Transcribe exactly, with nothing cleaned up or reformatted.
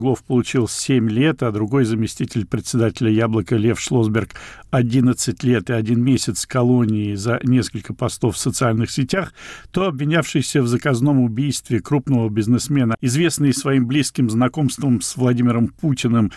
Углов получил семь лет, а другой заместитель председателя «Яблока» Лев Шлосберг одиннадцать лет и один месяц колонии за несколько постов в социальных сетях, то обвинявшийся в заказном убийстве крупного бизнесмена, известный своим близким знакомством с Владимиром Путиным